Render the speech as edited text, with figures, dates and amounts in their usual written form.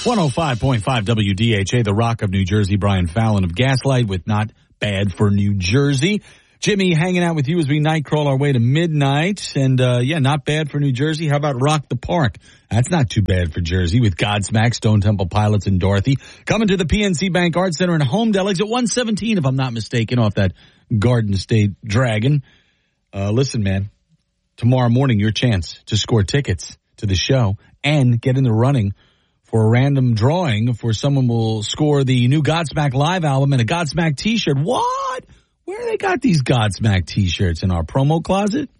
105.5 WDHA, the Rock of New Jersey. Brian Fallon of Gaslight with Not Bad for New Jersey. Jimmy hanging out with you as we night crawl our way to midnight. And, not bad for New Jersey. How about Rock the Park? That's not too bad for Jersey with Godsmack, Stone Temple Pilots, and Dorothy. Coming to the PNC Bank Arts Center in Homedale, exit 117, if I'm not mistaken, off that Garden State Dragon. Listen, man, tomorrow morning, your chance to score tickets to the show and get in the running for a random drawing for someone will score the new Godsmack live album and a Godsmack t-shirt. What? Where they got these Godsmack t-shirts? In our promo closet?